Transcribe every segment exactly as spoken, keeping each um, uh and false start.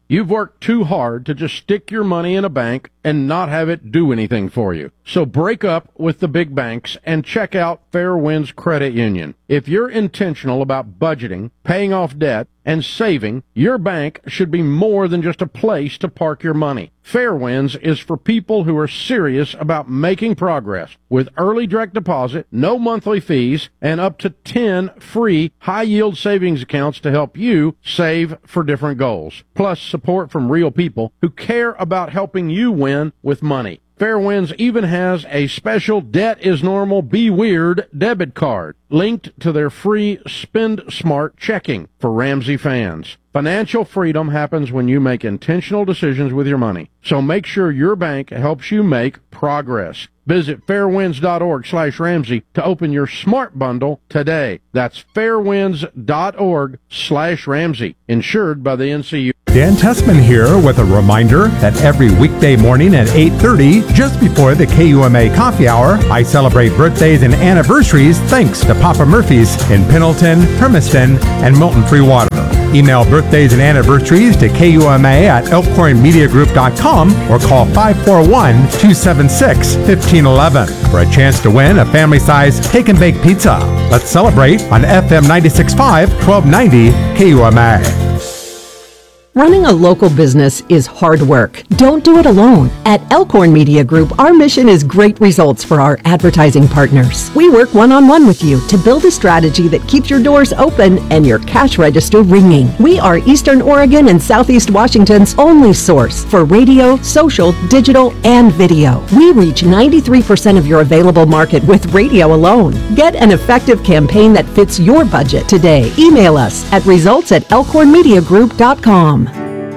You've worked too hard to just stick your money in a bank and not have it do anything for you. So break up with the big banks and check out Fairwinds Credit Union. If you're intentional about budgeting, paying off debt, and saving, your bank should be more than just a place to park your money. Fairwinds is for people who are serious about making progress with early direct deposit, no monthly fees, and up to ten free high-yield savings accounts to help you save for different goals. Plus support from real people who care about helping you win with money. Fairwinds even has a special Debt is Normal, Be Weird debit card linked to their free Spend Smart checking for Ramsey fans. Financial freedom happens when you make intentional decisions with your money. So make sure your bank helps you make progress. Visit fairwinds.org slash Ramsey to open your smart bundle today. That's fairwinds.org slash Ramsey. Insured by the N C U. Dan Tessman here with a reminder that every weekday morning at eight thirty, just before the K U M A coffee hour, I celebrate birthdays and anniversaries thanks to Papa Murphy's in Pendleton, Hermiston, and Milton Free Water. Email birthdays and anniversaries to K U M A at elkhorn media group dot com or call five four one, two seven six, one five one one for a chance to win a family-sized take and bake pizza. Let's celebrate on F M ninety-six point five, twelve ninety K U M A. Running a local business is hard work. Don't do it alone. At Elkhorn Media Group, our mission is great results for our advertising partners. We work one-on-one with you to build a strategy that keeps your doors open and your cash register ringing. We are Eastern Oregon and Southeast Washington's only source for radio, social, digital, and video. We reach ninety-three percent of your available market with radio alone. Get an effective campaign that fits your budget today. Email us at results at elkhorn media group dot com.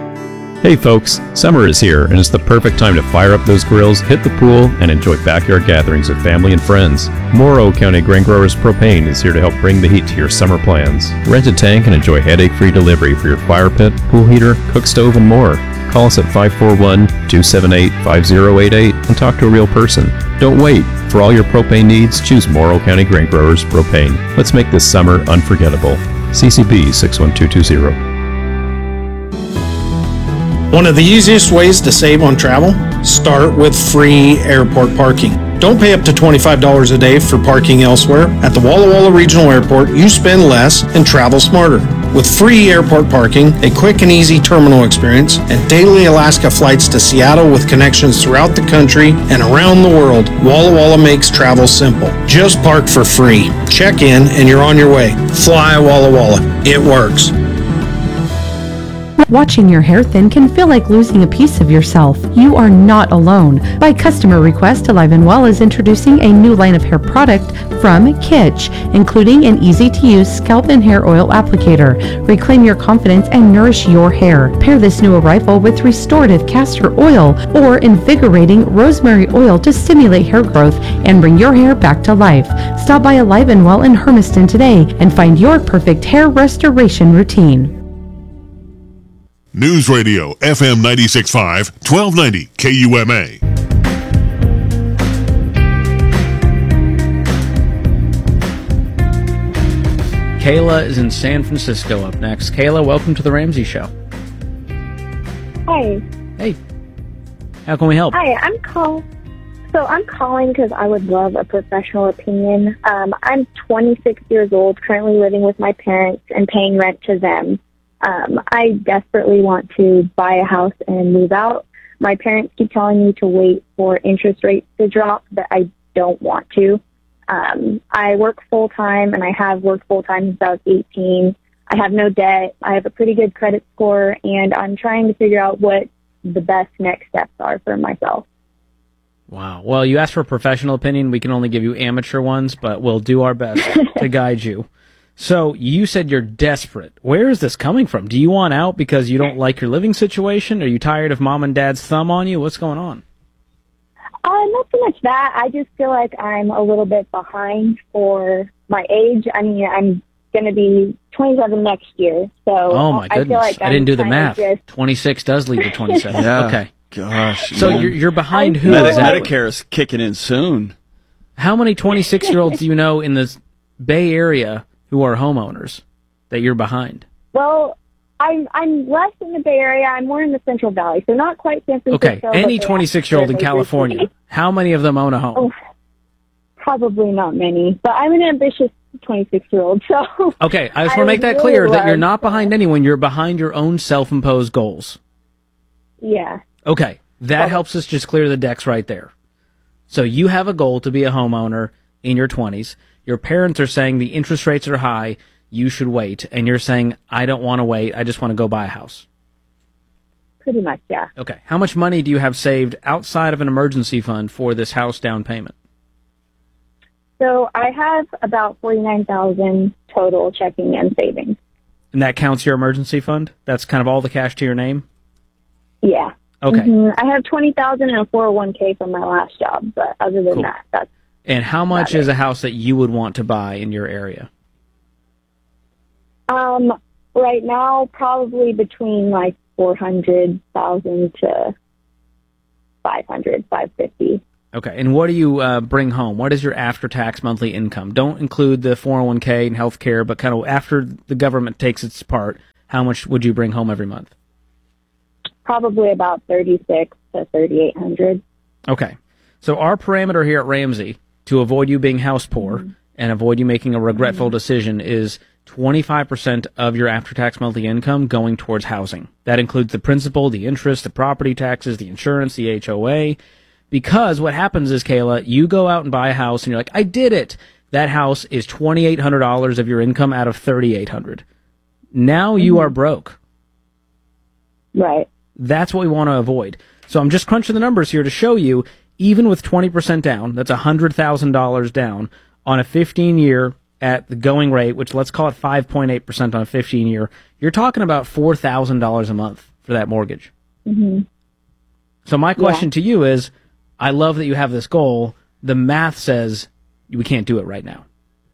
Hey folks, summer is here and it's the perfect time to fire up those grills, hit the pool, and enjoy backyard gatherings with family and friends. Morrow County Grain Growers Propane is here to help bring the heat to your summer plans. Rent a tank and enjoy headache-free delivery for your fire pit, pool heater, cook stove, and more. Call us at five four one, two seven eight, five zero eight eight and talk to a real person. Don't wait. For all your propane needs, choose Morrow County Grain Growers Propane. Let's make this summer unforgettable. C C B six one two two zero. One of the easiest ways to save on travel? Start with free airport parking. Don't pay up to twenty-five dollars a day for parking elsewhere. At the Walla Walla Regional Airport, you spend less and travel smarter. With free airport parking, a quick and easy terminal experience, and daily Alaska flights to Seattle with connections throughout the country and around the world, Walla Walla makes travel simple. Just park for free. Check in and you're on your way. Fly Walla Walla. It works. Watching your hair thin can feel like losing a piece of yourself. You are not alone. By customer request, Alive and Well is introducing a new line of hair product from Kitsch, including an easy-to-use scalp and hair oil applicator. Reclaim your confidence and nourish your hair. Pair this new arrival with restorative castor oil or invigorating rosemary oil to stimulate hair growth and bring your hair back to life. Stop by Alive and Well in Hermiston today and find your perfect hair restoration routine. News Radio F M ninety-six point five, twelve ninety K U M A. Kayla is in San Francisco up next. Kayla, welcome to the Ramsey Show. Hi. Hey. How can we help? Hi, I'm call. So I'm calling because I would love a professional opinion. Um, I'm twenty-six years old, currently living with my parents and paying rent to them. Um, I desperately want to buy a house and move out. My parents keep telling me to wait for interest rates to drop, but I don't want to. Um, I work full-time, and I have worked full-time since I was eighteen. I have no debt. I have a pretty good credit score, and I'm trying to figure out what the best next steps are for myself. Wow. Well, you asked for a professional opinion. We can only give you amateur ones, but we'll do our best to guide you. So you said you're desperate. Where is this coming from? Do you want out because you don't like your living situation? Are you tired of mom and dad's thumb on you? What's going on? Uh, not so much that. I just feel like I'm a little bit behind for my age. I mean, I'm going to be twenty-seven next year. So oh, my goodness. I feel like I didn't do the math. Just... twenty-six does lead to twenty-seven. Yeah. Okay. Gosh. So man. you're, you're behind who? Medi- exactly? Medicare is kicking in soon. How many twenty-six-year-olds do you know in this Bay Area who are homeowners that you're behind? Well, I'm I'm less in the Bay Area. I'm more in the Central Valley, so not quite San Okay, Francisco. any but twenty-six-year-old in major California, city. how many of them own a home? Oh, probably not many, but I'm an ambitious twenty-six-year-old, so... Okay, I just I want to make that really clear that you're love- not behind anyone. You're behind your own self-imposed goals. Yeah. Okay, that helps us just clear the decks right there. So you have a goal to be a homeowner in your twenties. Your parents are saying the interest rates are high, you should wait. And you're saying, I don't want to wait, I just want to go buy a house. Pretty much, yeah. Okay, how much money do you have saved outside of an emergency fund for this house down payment? So I have about forty-nine thousand total checking and savings. And that counts your emergency fund? That's kind of all the cash to your name? Yeah. Okay. Mhm. I have twenty thousand in a four oh one k from my last job, but other than Cool. that, that's And how much Got is it. a house that you would want to buy in your area? um right now probably between like four hundred thousand to five hundred, five fifty. Okay, and what do you uh, bring home? What is your after-tax monthly income? Don't include the four oh one k and health care, but kind of after the government takes its part, how much would you bring home every month? Probably about thirty-six to thirty-eight hundred. Okay, so our parameter here at Ramsey, to avoid you being house poor Mm-hmm. and avoid you making a regretful decision, is twenty-five percent of your after-tax monthly income going towards housing. That includes the principal, the interest, the property taxes, the insurance, the H O A. Because what happens is, Kayla, you go out and buy a house and you're like, I did it. That house is twenty-eight hundred dollars of your income out of thirty-eight hundred dollars. Now you Mm-hmm. are broke. Right. That's what we want to avoid. So I'm just crunching the numbers here to show you, even with twenty percent down, that's one hundred thousand dollars down on a fifteen-year at the going rate, which let's call it five point eight percent on a fifteen-year, you're talking about four thousand dollars a month for that mortgage. Mm-hmm. So my question to you is, I love that you have this goal. The math says we can't do it right now.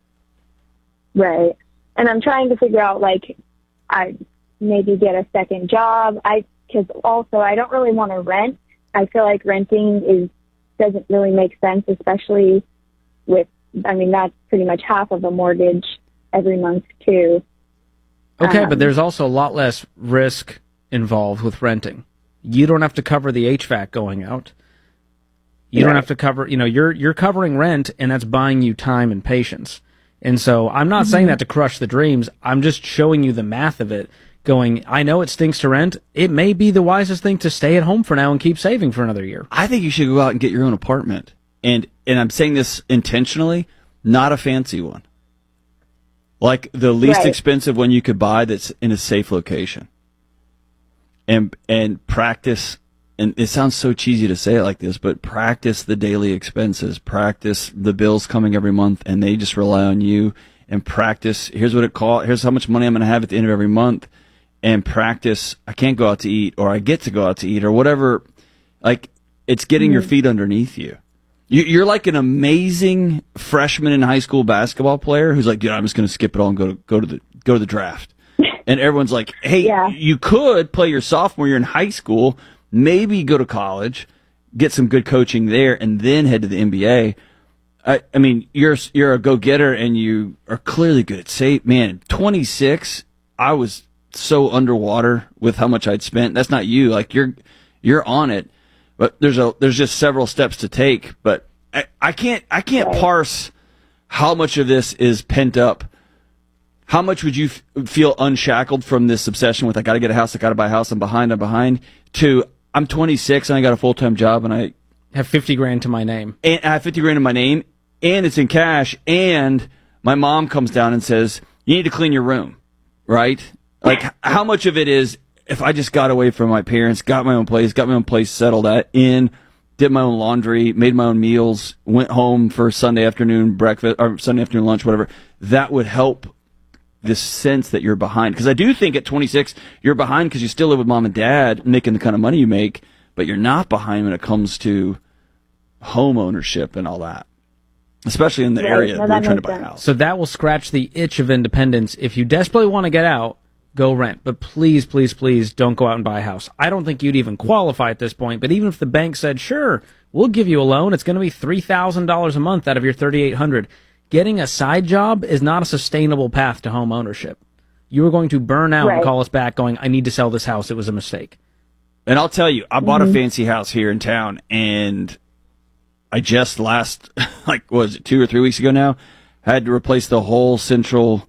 Right. And I'm trying to figure out, like, I maybe get a second job. I, because also I don't really want to rent. I feel like renting is, doesn't really make sense, especially with, I mean, that's pretty much half of a mortgage every month too. Okay, Um, but there's also a lot less risk involved with renting. You don't have to cover the H V A C going out. You don't Right. have to cover, you know, you're you're covering rent, and that's buying you time and patience. And so I'm not saying that to crush the dreams. I'm just showing you the math of it, going, I know it stinks to rent. It may be the wisest thing to stay at home for now and keep saving for another year. I think you should go out and get your own apartment. And and I'm saying this intentionally, not a fancy one. Like the least Right. expensive one you could buy that's in a safe location. And and practice, and it sounds so cheesy to say it like this, but practice the daily expenses, practice the bills coming every month, and they just rely on you. And practice, here's what it costs, here's how much money I'm going to have at the end of every month. And practice, I can't go out to eat, or I get to go out to eat, or whatever. Like, it's getting your feet underneath you. you. You're like an amazing freshman in high school basketball player who's like, yeah, I'm just going to skip it all and go to go to the go to the draft. And everyone's like, hey, Yeah. you could play your sophomore year in high school, maybe go to college, get some good coaching there, and then head to the N B A. I, I mean, you're you're a go-getter, and you are clearly good at save. Man, twenty-six, I was so underwater with how much I'd spent. That's not you. Like, you're you're on it, but there's a there's just several steps to take. But I, I can't I can't Right. parse how much of this is pent up. How much would you f- feel unshackled from this obsession with I got to get a house, I got to buy a house, I'm behind, I'm behind, to I'm twenty-six and I got a full-time job and I Have fifty grand to my name. and I have fifty grand in my name and it's in cash, and my mom comes down and says, you need to clean your room, right? Like, how much of it is if I just got away from my parents, got my own place, got my own place settled at, in, did my own laundry, made my own meals, went home for Sunday afternoon breakfast or Sunday afternoon lunch, whatever, that would help this sense that you're behind. Because I do think at twenty-six, you're behind because you still live with mom and dad making the kind of money you make, but you're not behind when it comes to home ownership and all that. Especially in the Right. area No, where that you're trying to makes buy a sense. house. So that will scratch the itch of independence. If you desperately want to get out, go rent. But please, please, please don't go out and buy a house. I don't think you'd even qualify at this point. But even if the bank said, sure, we'll give you a loan, it's going to be three thousand dollars a month out of your thirty-eight hundred dollars. Getting a side job is not a sustainable path to home ownership. you were going to burn out Right. and call us back going, I need to sell this house. It was a mistake. And I'll tell you, I bought Mhm. a fancy house here in town, and I just last, like, what was it, two or three weeks ago now, had to replace the whole central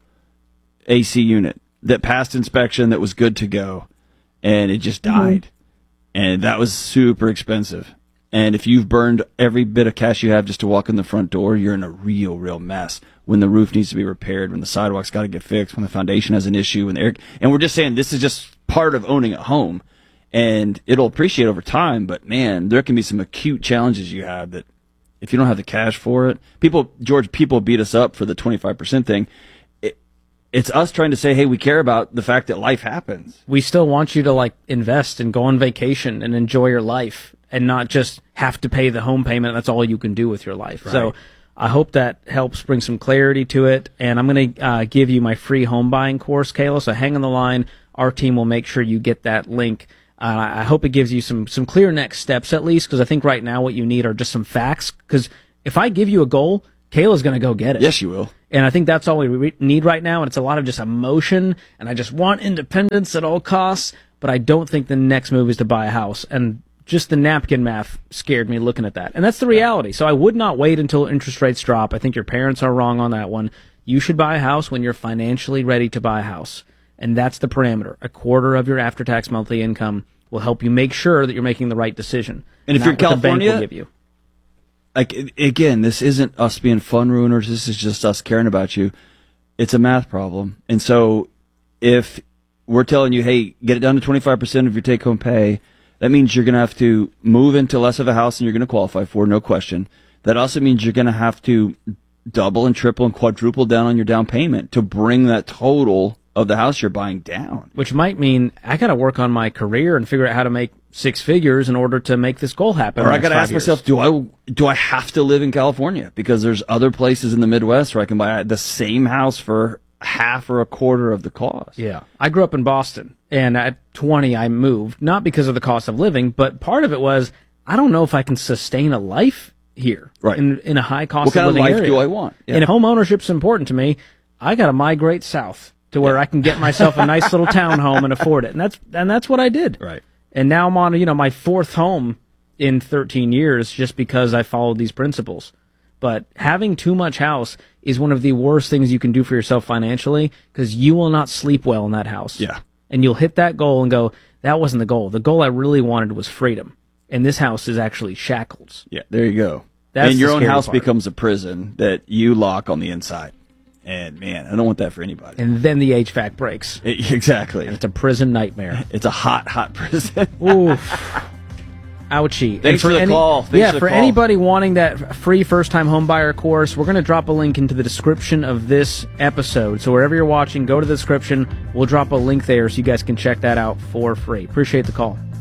A C unit that passed inspection, that was good to go, and it just died. And that was super expensive. And if you've burned every bit of cash you have just to walk in the front door, you're in a real, real mess. When the roof needs to be repaired, when the sidewalk's got to get fixed, when the foundation has an issue, when the air, and we're just saying this is just part of owning a home. And it'll appreciate over time, but man, there can be some acute challenges you have that if you don't have the cash for it, people, George, people beat us up for the twenty-five percent thing. It, it's us trying to say, hey, we care about the fact that life happens. We still want you to like invest and go on vacation and enjoy your life and not just have to pay the home payment. That's all you can do with your life. Right. So I hope that helps bring some clarity to it. And I'm going to uh, give you my free home buying course, Kayla. So hang on the line. Our team will make sure you get that link. Uh, I hope it gives you some, some clear next steps at least, because I think right now what you need are just some facts. Because if I give you a goal, Kayla's going to go get it. Yes, you will. And I think that's all we re- need right now. And it's a lot of just emotion. And I just want independence at all costs. But I don't think the next move is to buy a house. And just the napkin math scared me looking at that. And that's the reality. So I would not wait until interest rates drop. I think your parents are wrong on that one. You should buy a house when you're financially ready to buy a house. And that's the parameter. A quarter of your after-tax monthly income will help you make sure that you're making the right decision. And if not you're what the bank California, will give you. like, again, this isn't us being fun ruiners. This is just us caring about you. It's a math problem. And so if we're telling you, hey, get it down to twenty-five percent of your take-home pay, that means you're going to have to move into less of a house than you're going to qualify for, no question. That also means you're going to have to double and triple and quadruple down on your down payment to bring that total of the house you're buying down. Which might mean I got to work on my career and figure out how to make six figures in order to make this goal happen. Or in the I got to next ask five years. myself, do I do I have to live in California? Because there's other places in the Midwest where I can buy the same house for half or a quarter of the cost. Yeah. I grew up in Boston, and at twenty I moved, not because of the cost of living, but part of it was I don't know if I can sustain a life here. Right. In, in a high cost What kind of of living life area. do I want? Yeah. And if home ownership's important to me, I got to migrate south to where I can get myself a nice little townhome and afford it. And that's and that's what I did. Right. And now I'm on, you know, my fourth home in thirteen years just because I followed these principles. But having too much house is one of the worst things you can do for yourself financially, because you will not sleep well in that house. Yeah. And you'll hit that goal and go, that wasn't the goal. The goal I really wanted was freedom. And this house is actually shackles. Yeah, there you go. That's and your the own scary house part. becomes a prison that you lock on the inside. And man, I don't want that for anybody. And then the H V A C breaks. It- exactly. And it's a prison nightmare. It's a hot, hot prison. Oof. Ouchie. Thanks And for the call. Thanks yeah, for the for call. anybody wanting that free first-time homebuyer course, we're going to drop a link into the description of this episode. So wherever you're watching, go to the description. We'll drop a link there so you guys can check that out for free. Appreciate the call.